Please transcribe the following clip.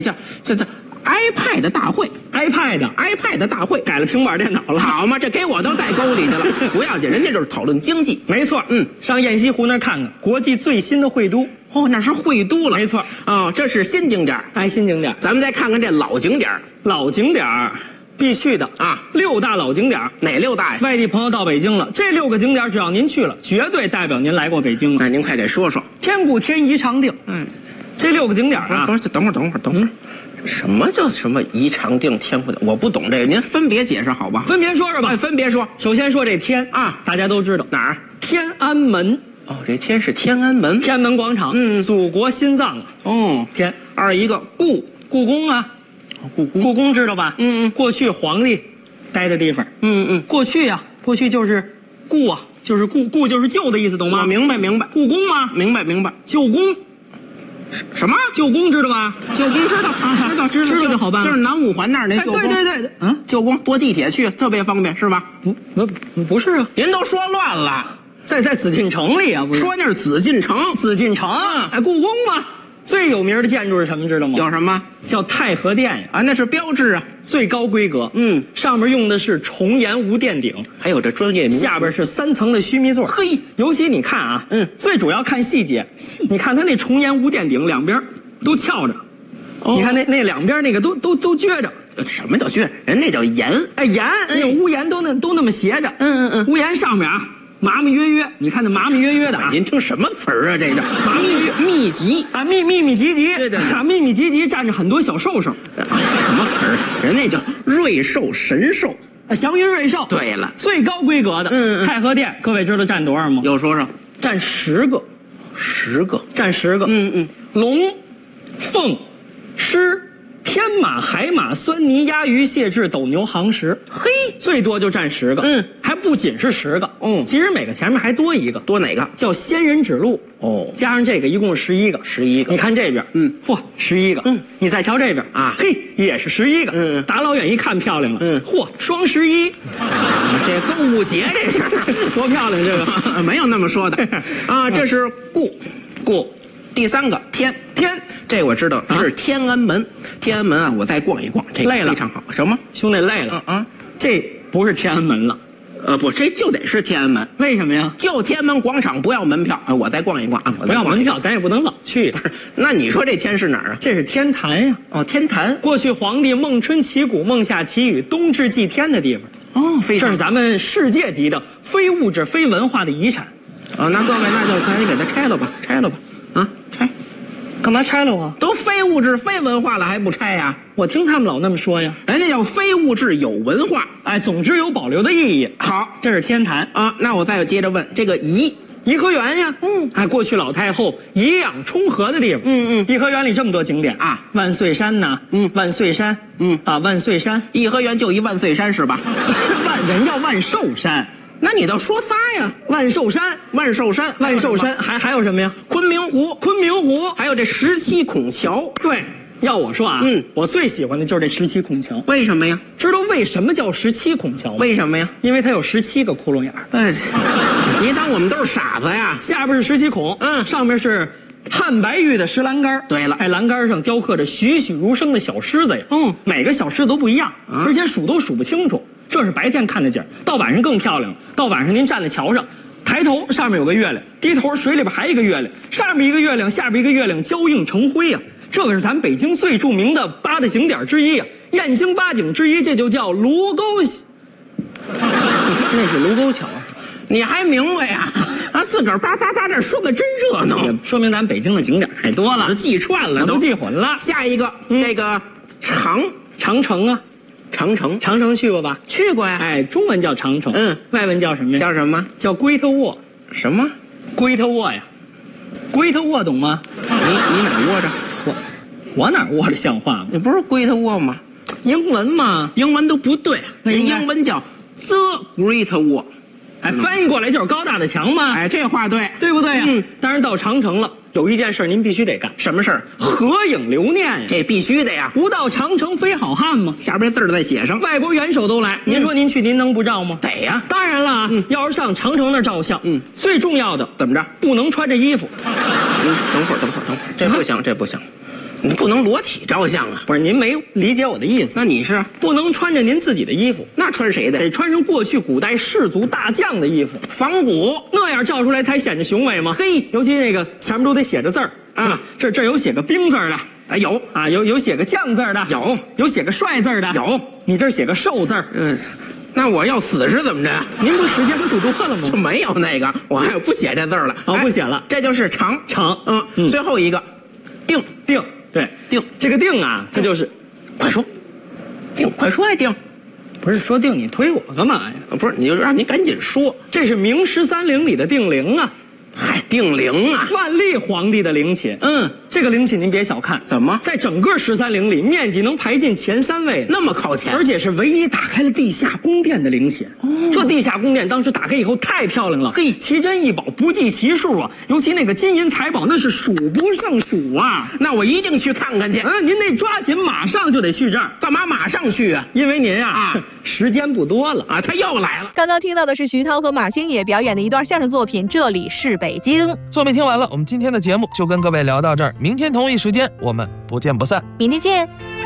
这 iPad 大会 ，iPad 大会改了平板电脑了， 好嘛，这给我都带沟里去了。不要紧，人家就是讨论经济。 没错，上雁西湖那儿看看，国际最新的会都。 哦，那是会都了。 没错， 哦，这是新景点。 哎，新景点。 咱们再看看这老景点。 老景点必去的啊 ，6大老景点。 哪6大呀？ 外地朋友到北京了，这6个景点只要您去了，绝对代表您来过北京了。 那您快给说说。 天固、天宜、长定。这6个景点啊。 不是，等会儿。什么叫什么宜长定天固？我不懂这个，您分别解释好吧？ 分别说说吧。 哎，分别说。 首先说这天啊， 大家都知道哪儿？ 天安门。 哦，这天是天安门。 天安门广场。祖国心脏啊。 哦， 天。 二一个故宫啊。故宫知道吧？过去皇帝待的地方。过去呀，过去就是故啊，就是故就是旧的意思，懂吗？ 明白。 故宫吗？ 明白。 旧宫。 什么？ 旧宫知道吧？ 旧宫知道啊，知道就好办。 就是南五环那儿那旧宫。 对。 旧宫坐地铁去特别方便，是吧？ 不是啊， 您都说乱了， 在紫禁城里啊，不是？ 说那是紫禁城。 哎，故宫嘛，最有名的建筑是什么？知道吗？ 有什么？ 叫太和殿呀。 啊，那是标志啊， 最高规格。上面用的是重檐无殿顶， 还有这专业名词。 下边是3层的须弥座。 嘿， 尤其你看啊，最主要看细节。你看它那重檐无殿顶，两边都翘着。你看那两边那个都撅着。 什么叫撅？人那叫檐。 哎，檐，那屋檐都那么斜着。屋檐上面啊，麻密约，你看那麻密约的啊。 您听什么词儿啊？这叫麻密集啊，密集。 对， 密密集站着很多小兽兽。 什么词儿？人那叫瑞兽神兽。 祥云瑞兽。对了，最高规格的。太和殿，各位知道站多少吗？ 有说说。 站10个。站10个。龙、凤、狮、天马、海马、酸泥、鸭鱼、蟹豸、斗牛、行石。嘿，最多就站10个。还不仅是10个。其实每个前面还多一个。 多哪个？ 叫仙人指路。哦，加上这个一共是11个。 11个。 你看这边，嚯，11个。你再瞧这边啊， 嘿，也是11个。打老远一看漂亮了。嚯，双11。 这购物节这是多漂亮这个。 没有那么说的啊，这是故。第3个天，这我知道是天安门。天安门啊，我再逛一逛，这个非常好。什么？ 兄弟累了。这不是天安门了。 不，这就得是天安门。 为什么呀？ 就天安门广场不要门票。我再逛一逛啊， 不要门票，咱也不能老去。 那你说这天是哪儿啊？ 这是天坛呀。 哦，天坛。 过去皇帝孟春祈谷、孟夏祈雨、冬至祭天的地方。 哦，非常。 这是咱们世界级的非物质、非文化的遗产。 那各位，那就赶紧给它拆了吧。啊，拆。 干嘛拆了啊？ 都非物质非文化了还不拆呀？ 我听他们老那么说呀。 人家叫非物质有文化。 哎，总之有保留的意义。 好， 这是天坛啊。那我再接着问，这个颐和园呀。哎，过去老太后颐养充和的地方。颐和园里这么多景点啊，万岁山呐。万岁山。万岁山。 颐和园就一万岁山是吧？ 人叫万寿山。 那你倒说仨呀？ 万寿山，还有什么呀？ 昆明湖， 还有这17孔桥。 对，要我说啊，我最喜欢的就是这17孔桥。 为什么呀？ 知道为什么叫17孔桥吗？ 为什么呀？ 因为它有17个窟窿眼儿。 哎，你当我们都是傻子呀？ 下边是17孔，上面是汉白玉的石栏杆。对了，哎，栏杆上雕刻着栩栩如生的小狮子呀。每个小狮子都不一样，而且数都数不清楚。这是白天看的景儿，到晚上更漂亮了。到晚上您站在桥上，抬头上面有个月亮，低头水里边还有一个月亮，上面一个月亮，下边一个月亮，交映成辉呀。这个是咱北京最著名的8大景点之一呀，燕京8景之一，这就叫卢沟。那是卢沟桥， 你还明白呀？自个儿叭这说个真热闹， 说明咱北京的景点太多了， 都记串了， 都记混了。 下一个，这个长城啊。长城去过吧？ 去过呀。 哎，中文叫长城，外文叫什么呀？ 叫什么？ 叫龟特沃。 什么？ 龟特沃呀？龟特沃懂吗？ 你哪窝着？ 我哪窝着像话吗？ 你不是龟特沃吗？ 英文嘛， 英文都不对，人英文叫 The Great Wall。 哎，翻译过来就是高大的墙嘛。 哎，这话对， 对不对呀？当然到长城了，有一件事您必须得干。 什么事儿？ 合影留念呀。 这必须的呀。 不到长城非好汉吗？ 下边字儿再写上。 外国元首都来，您说您去，您能不照吗？ 得呀。 当然了，要是上长城那儿照相，最重要的怎么着？ 不能穿着衣服。 等会儿，这不行， 你不能裸体照相啊。 不是，您没理解我的意思。 那你是不能穿着您自己的衣服， 那穿谁的？ 得穿上过去古代士族大将的衣服， 仿古， 那样照出来才显着雄伟吗？ 嘿， 尤其那个前面都得写着字儿啊，这有写个兵字的。 有啊，有写个将字的，有写个帅字的， 有。 你这写个寿字。 那我要死是怎么着？ 您不时间不多了吗？ 就没有那个，我还有不写这字了。 不写了， 这就是长。最后一个，定。 对，定。这个定啊，它就是， 快说，定，快说呀，定。 不是说定，你推我干嘛呀？ 不是，你就让你赶紧说。 这是明13陵里的定陵啊。 嗨，定陵啊， 万历皇帝的陵寝。这个陵寝您别小看， 怎么在整个13陵里面积能排进前3位， 那么靠前， 而且是唯一打开了地下宫殿的陵寝。这地下宫殿当时打开以后太漂亮了，嘿，奇珍异宝不计其数啊，尤其那个金银财宝那是数不胜数啊。 那我一定去看看去。 您得抓紧，马上就得去这儿。 干嘛马上去啊？ 因为您时间不多了啊。他又来了。 刚刚听到的是徐涛和马星野表演的一段相声作品《这里是北京》。 作品听完了，我们今天的节目就跟各位聊到这儿，明天同一时间我们不见不散。 明天见。